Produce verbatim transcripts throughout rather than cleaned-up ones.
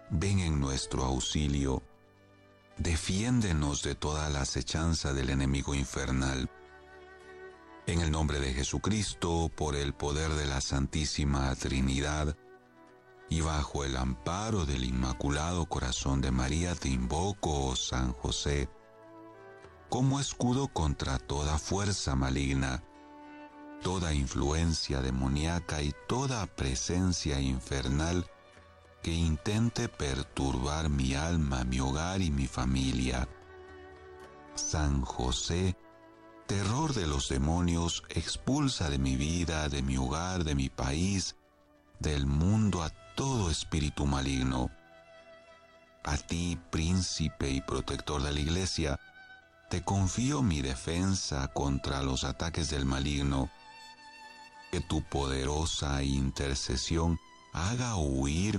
ven en nuestro auxilio. Defiéndenos de toda la acechanza del enemigo infernal. En el nombre de Jesucristo, por el poder de la Santísima Trinidad, y bajo el amparo del Inmaculado Corazón de María, te invoco, oh San José, como escudo contra toda fuerza maligna, toda influencia demoníaca y toda presencia infernal que intente perturbar mi alma, mi hogar y mi familia. San José, terror de los demonios, expulsa de mi vida, de mi hogar, de mi país, del mundo a todo espíritu maligno. A ti, príncipe y protector de la Iglesia, te confío mi defensa contra los ataques del maligno. Que tu poderosa intercesión haga huir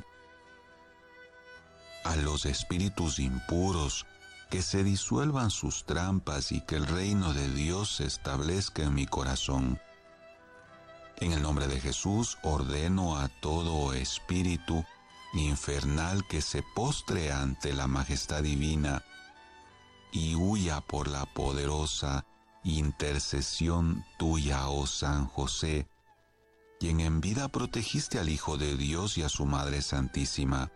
a los espíritus impuros, que se disuelvan sus trampas y que el reino de Dios se establezca en mi corazón. En el nombre de Jesús ordeno a todo espíritu infernal que se postre ante la majestad divina y huya por la poderosa intercesión tuya, oh San José, quien en vida protegiste al Hijo de Dios y a su Madre Santísima.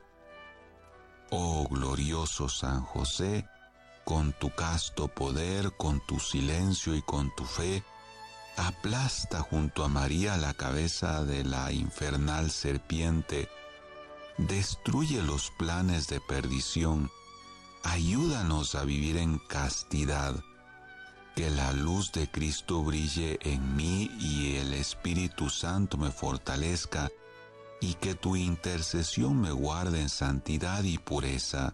Oh glorioso San José, con tu casto poder, con tu silencio y con tu fe, aplasta junto a María la cabeza de la infernal serpiente, destruye los planes de perdición, ayúdanos a vivir en castidad, que la luz de Cristo brille en mí y el Espíritu Santo me fortalezca, y que tu intercesión me guarde en santidad y pureza.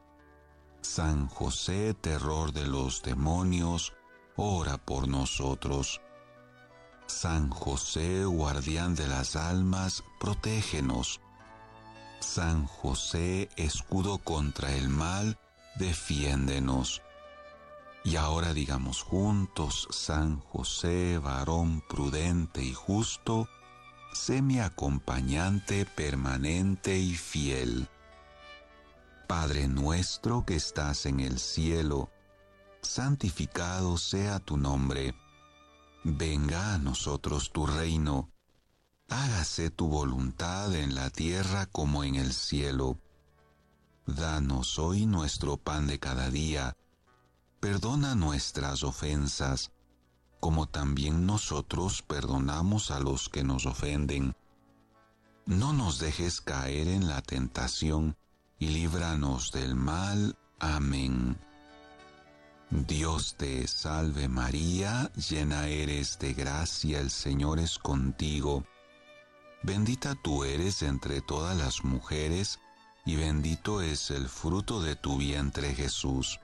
San José, terror de los demonios, ora por nosotros. San José, guardián de las almas, protégenos. San José, escudo contra el mal, defiéndenos. Y ahora digamos juntos: San José, varón prudente y justo, sé mi acompañante permanente y fiel. Padre nuestro que estás en el cielo, santificado sea tu nombre. Venga a nosotros tu reino. Hágase tu voluntad en la tierra como en el cielo. Danos hoy nuestro pan de cada día. Perdona nuestras ofensas, como también nosotros perdonamos a los que nos ofenden. No nos dejes caer en la tentación, y líbranos del mal. Amén. Dios te salve María, llena eres de gracia, el Señor es contigo. Bendita tú eres entre todas las mujeres, y bendito es el fruto de tu vientre Jesús.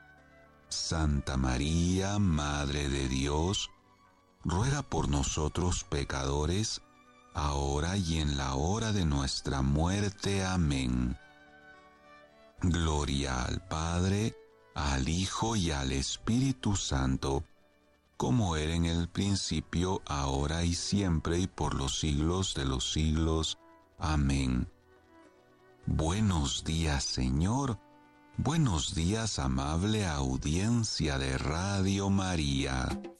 Santa María, Madre de Dios, ruega por nosotros pecadores, ahora y en la hora de nuestra muerte. Amén. Gloria al Padre, al Hijo y al Espíritu Santo, como era en el principio, ahora y siempre, y por los siglos de los siglos. Amén. Buenos días, Señor. Buenos días, amable audiencia de Radio María.